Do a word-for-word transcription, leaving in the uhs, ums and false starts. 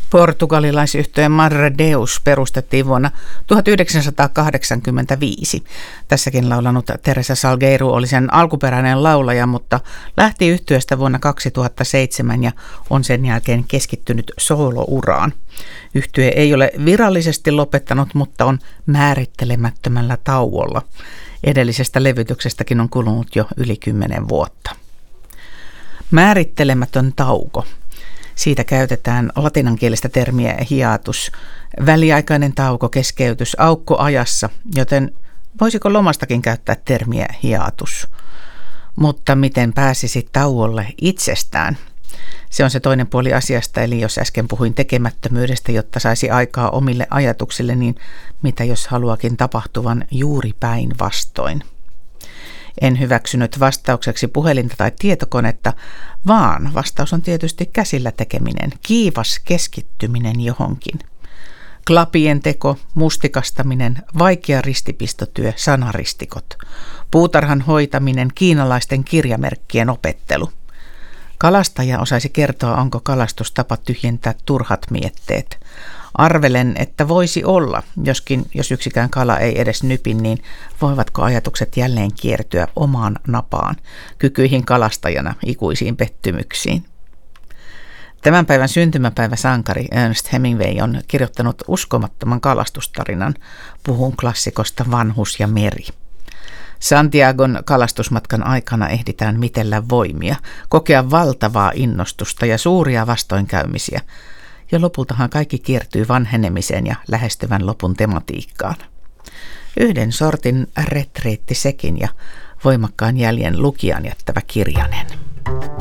Portugalilaisyhtye Madre Deus perustettiin vuonna tuhatyhdeksänsataakahdeksankymmentäviisi. Tässäkin laulanut Teresa Salgueiro oli sen alkuperäinen laulaja, mutta lähti yhtyeestä vuonna kaksituhattaseitsemän ja on sen jälkeen keskittynyt soolouraan. Yhtye ei ole virallisesti lopettanut, mutta on määrittelemättömällä tauolla. Edellisestä levytyksestäkin on kulunut jo yli kymmenen vuotta. Määrittelemätön tauko. Siitä käytetään latinankielistä termiä hiatus, väliaikainen tauko, keskeytys, aukko ajassa, joten voisiko lomastakin käyttää termiä hiatus? Mutta miten pääsisi tauolle itsestään? Se on se toinen puoli asiasta, eli jos äsken puhuin tekemättömyydestä, jotta saisi aikaa omille ajatuksille, niin mitä jos haluakin tapahtuvan juuri päinvastoin? En hyväksynyt vastaukseksi puhelinta tai tietokonetta, vaan vastaus on tietysti käsillä tekeminen, kiivas keskittyminen johonkin. Klapien teko, mustikastaminen, vaikea ristipistotyö, sanaristikot, puutarhan hoitaminen, kiinalaisten kirjamerkkien opettelu. Kalastaja osaisi kertoa, onko kalastustapa tyhjentää turhat mietteet. Arvelen, että voisi olla, joskin jos yksikään kala ei edes nypi, niin voivatko ajatukset jälleen kiertyä omaan napaan, kykyihin kalastajana, ikuisiin pettymyksiin. Tämän päivän syntymäpäiväsankari Ernest Hemingway on kirjoittanut uskomattoman kalastustarinan. Puhun klassikosta Vanhus ja meri. Santiagon kalastusmatkan aikana ehditään mitellä voimia, kokea valtavaa innostusta ja suuria vastoinkäymisiä. Ja lopultahan kaikki kiertyy vanhenemiseen ja lähestyvän lopun tematiikkaan. Yhden sortin retriitti sekin ja voimakkaan jäljen lukijan jättävä kirjanen.